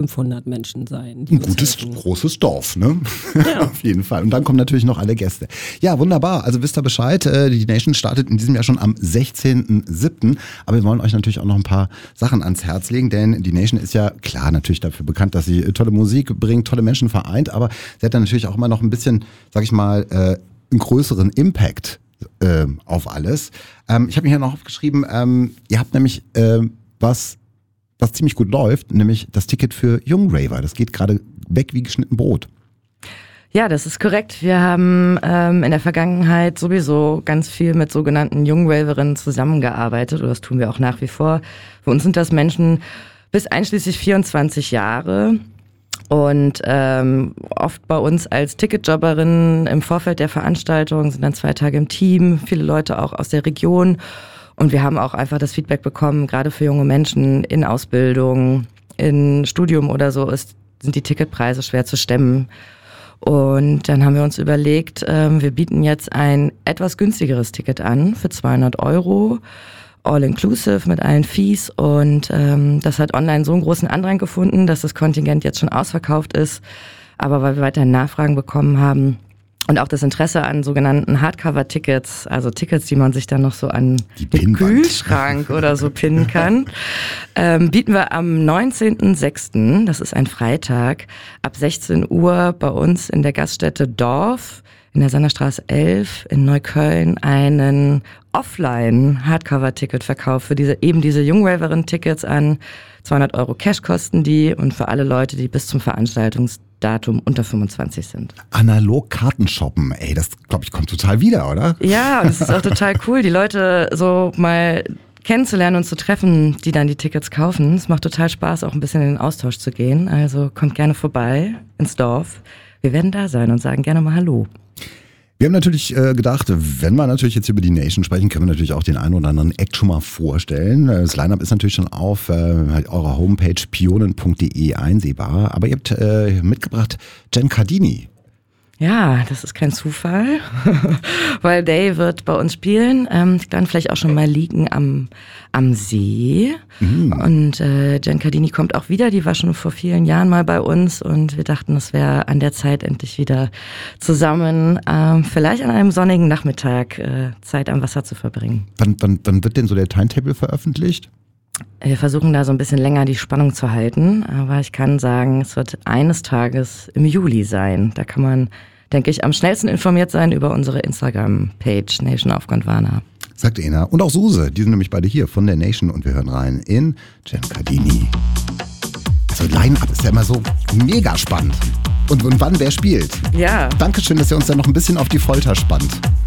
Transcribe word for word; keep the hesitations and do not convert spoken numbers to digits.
fünfhundert Menschen sein. Ein gutes, helfen. großes Dorf, ne? Ja. Auf jeden Fall. Und dann kommen natürlich noch alle Gäste. Ja, wunderbar. Also wisst ihr Bescheid, die Nation startet in diesem Jahr schon am sechzehnten siebten Aber wir wollen euch natürlich auch noch ein paar Sachen ans Herz legen, denn die Nation ist ja klar natürlich dafür bekannt, dass sie tolle Musik bringt, tolle Menschen vereint, aber sie hat dann natürlich auch immer noch ein bisschen, sag ich mal, äh, einen größeren Impact äh, auf alles. Ähm, ich habe mir hier noch aufgeschrieben, ähm, ihr habt nämlich äh, was, was ziemlich gut läuft, nämlich das Ticket für Jungraver. Das geht gerade weg wie geschnitten Brot. Ja, das ist korrekt. Wir haben ähm, in der Vergangenheit sowieso ganz viel mit sogenannten Jungraverinnen zusammengearbeitet, oder das tun wir auch nach wie vor. Für uns sind das Menschen bis einschließlich vierundzwanzig Jahre und ähm, oft bei uns als Ticketjobberinnen im Vorfeld der Veranstaltung, sind dann zwei Tage im Team, viele Leute auch aus der Region und wir haben auch einfach das Feedback bekommen, gerade für junge Menschen in Ausbildung, in Studium oder so ist, sind die Ticketpreise schwer zu stemmen. Und dann haben wir uns überlegt, ähm, wir bieten jetzt ein etwas günstigeres Ticket an für zweihundert Euro, all-inclusive mit allen Fees. Und ähm, das hat online so einen großen Andrang gefunden, dass das Kontingent jetzt schon ausverkauft ist. Aber weil wir weiterhin Nachfragen bekommen haben und auch das Interesse an sogenannten Hardcover-Tickets, also Tickets, die man sich dann noch so an den Kühlschrank oder so pinnen kann, ähm, bieten wir am neunzehnten sechsten, das ist ein Freitag, ab sechzehn Uhr bei uns in der Gaststätte Dorf in der Sanderstraße elf in Neukölln einen Offline-Hardcover-Ticketverkauf für diese eben diese Jungraverinnen-Tickets an. zweihundert Euro Cash kosten die und für alle Leute, die bis zum Veranstaltungsdatum unter fünfundzwanzig sind. Analog Karten shoppen, ey, das glaube ich kommt total wieder, oder? Ja, und es ist auch total cool, die Leute so mal kennenzulernen und zu treffen, die dann die Tickets kaufen. Es macht total Spaß, auch ein bisschen in den Austausch zu gehen. Also kommt gerne vorbei ins Dorf. Wir werden da sein und sagen gerne mal Hallo. Wir haben natürlich äh, gedacht, wenn wir natürlich jetzt über die Nation sprechen, können wir natürlich auch den einen oder anderen Act schon mal vorstellen. Das Line-Up ist natürlich schon auf äh, eurer Homepage pionen punkt de einsehbar. Aber ihr habt äh, mitgebracht Jen Cardini. Ja, das ist kein Zufall, weil Day wird bei uns spielen, ähm, dann vielleicht auch schon mal liegen am am See. Mhm. Und äh, Jen Cardini kommt auch wieder, die war schon vor vielen Jahren mal bei uns und wir dachten, es wäre an der Zeit endlich wieder zusammen, ähm, vielleicht an einem sonnigen Nachmittag äh, Zeit am Wasser zu verbringen. Wann, wann, wann wird denn so der Timetable veröffentlicht? Wir versuchen da so ein bisschen länger die Spannung zu halten, aber ich kann sagen, es wird eines Tages im Juli sein. Da kann man, denke ich, am schnellsten informiert sein über unsere Instagram-Page Nation auf Gondwana. Sagt Ena. Und auch Suse, die sind nämlich beide hier von der Nation und wir hören rein in Jen Cardini. Also Line-Up ist ja immer so mega spannend. Und, und wann wer spielt. Ja. Dankeschön, dass ihr uns dann noch ein bisschen auf die Folter spannt.